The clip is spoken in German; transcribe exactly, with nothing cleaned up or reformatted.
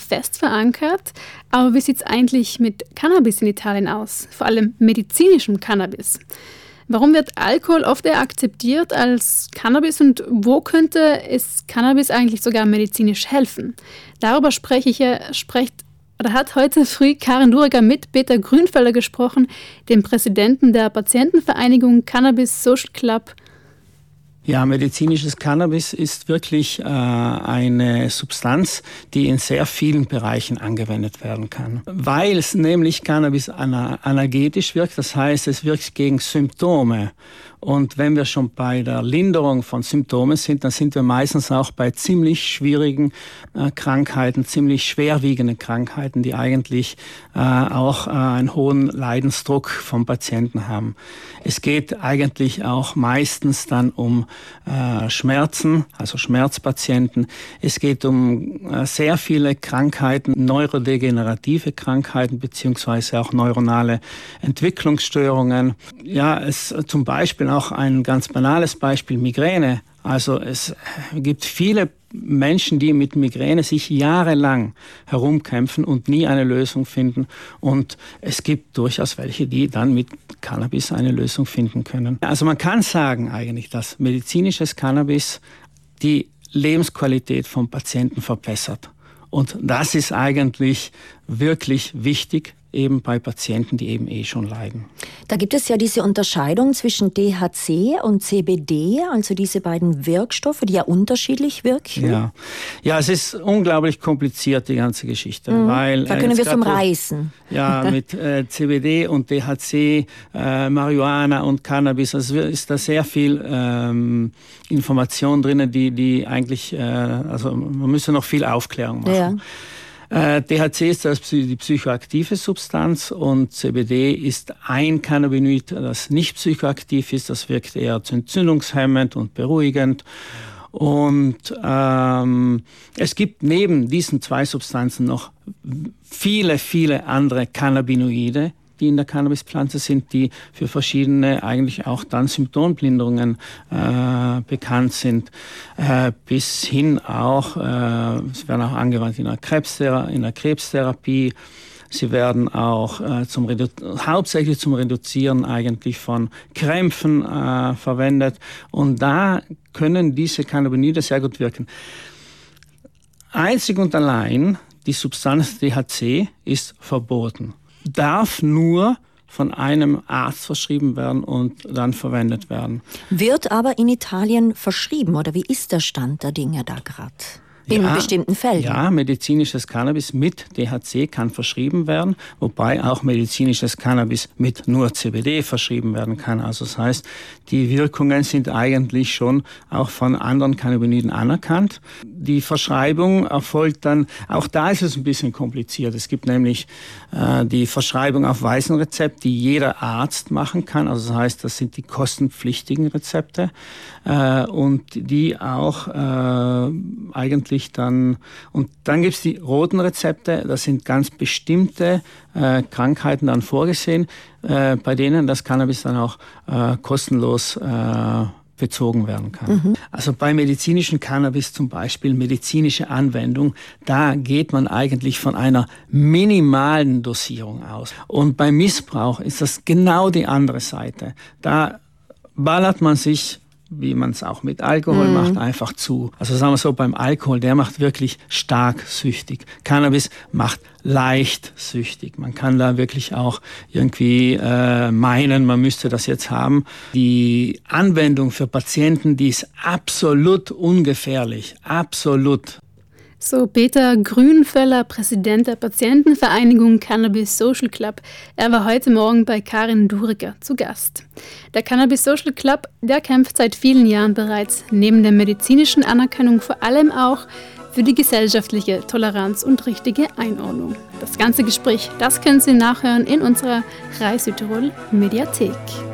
fest verankert. Aber wie sieht es eigentlich mit Cannabis in Italien aus? Vor allem medizinischem Cannabis. Warum wird Alkohol oft eher akzeptiert als Cannabis und wo könnte es Cannabis eigentlich sogar medizinisch helfen? Darüber spreche ich ja, spricht oder hat heute früh Karin Duriger mit Peter Grünfelder gesprochen, dem Präsidenten der Patientenvereinigung Cannabis Social Club. Ja, medizinisches Cannabis ist wirklich äh, eine Substanz, die in sehr vielen Bereichen angewendet werden kann. Weil es nämlich Cannabis ana- analgetisch wirkt, das heißt, es wirkt gegen Symptome. Und wenn wir schon bei der Linderung von Symptomen sind, dann sind wir meistens auch bei ziemlich schwierigen äh, Krankheiten, ziemlich schwerwiegenden Krankheiten, die eigentlich äh, auch äh, einen hohen Leidensdruck vom Patienten haben. Es geht eigentlich auch meistens dann um äh, Schmerzen, also Schmerzpatienten. Es geht um äh, sehr viele Krankheiten, neurodegenerative Krankheiten beziehungsweise auch neuronale Entwicklungsstörungen. Ja, es zum Beispiel auch ein ganz banales Beispiel, Migräne. Also es gibt viele Menschen, die mit Migräne sich jahrelang herumkämpfen und nie eine Lösung finden. Und es gibt durchaus welche, die dann mit Cannabis eine Lösung finden können. Also man kann sagen eigentlich, dass medizinisches Cannabis die Lebensqualität vom Patienten verbessert. Und das ist eigentlich wirklich wichtig, eben bei Patienten, die eben eh schon leiden. Da gibt es ja diese Unterscheidung zwischen D H C und C B D, also diese beiden Wirkstoffe, die ja unterschiedlich wirken. Ja, ja, es ist unglaublich kompliziert, die ganze Geschichte. Mhm. Weil, da können äh, wir es umreißen. Ja, mit äh, C B D und D H C, äh, Marihuana und Cannabis, also ist da sehr viel ähm, Information drin, die, die eigentlich, äh, also man müsste noch viel Aufklärung machen. Ja. D H C ist das die psychoaktive Substanz und C B D ist ein Cannabinoid, das nicht psychoaktiv ist. Das wirkt eher entzündungshemmend und beruhigend. Und ähm, es gibt neben diesen zwei Substanzen noch viele, viele andere Cannabinoide, die in der Cannabispflanze sind, die für verschiedene eigentlich auch dann Symptomlinderungen äh, bekannt sind, äh, bis hin auch, äh, sie werden auch angewandt in der, Krebsthera- in der Krebstherapie, sie werden auch äh, zum Redu- hauptsächlich zum Reduzieren eigentlich von Krämpfen äh, verwendet und da können diese Cannabinoide sehr gut wirken. Einzig und allein die Substanz D H C ist verboten. Darf nur von einem Arzt verschrieben werden und dann verwendet werden. Wird aber in Italien verschrieben, oder wie ist der Stand der Dinge da gerade? In ja, bestimmten Fällen? Ja, medizinisches Cannabis mit D H C kann verschrieben werden, wobei auch medizinisches Cannabis mit nur C B D verschrieben werden kann. Also das heißt, die Wirkungen sind eigentlich schon auch von anderen Cannabinoiden anerkannt. Die Verschreibung erfolgt dann, auch da ist es ein bisschen kompliziert. Es gibt nämlich äh, die Verschreibung auf weißem Rezept, die jeder Arzt machen kann. Also das heißt, das sind die kostenpflichtigen Rezepte äh, und die auch äh, eigentlich dann, und dann gibt es die roten Rezepte, das sind ganz bestimmte äh, Krankheiten dann vorgesehen, äh, bei denen das Cannabis dann auch äh, kostenlos äh, bezogen werden kann. Mhm. Also bei medizinischem Cannabis zum Beispiel, medizinische Anwendung, da geht man eigentlich von einer minimalen Dosierung aus. Und beim Missbrauch ist das genau die andere Seite. Da ballert man sich, wie man es auch mit Alkohol mm. macht, einfach zu. Also sagen wir so, beim Alkohol, der macht wirklich stark süchtig. Cannabis macht leicht süchtig. Man kann da wirklich auch irgendwie äh, meinen, man müsste das jetzt haben. Die Anwendung für Patienten, die ist absolut ungefährlich. Absolut. So Peter Grünfelder, Präsident der Patientenvereinigung Cannabis Social Club. Er war heute Morgen bei Karin Duriger zu Gast. Der Cannabis Social Club, der kämpft seit vielen Jahren bereits neben der medizinischen Anerkennung vor allem auch für die gesellschaftliche Toleranz und richtige Einordnung. Das ganze Gespräch, das können Sie nachhören in unserer Rai Südtirol Mediathek.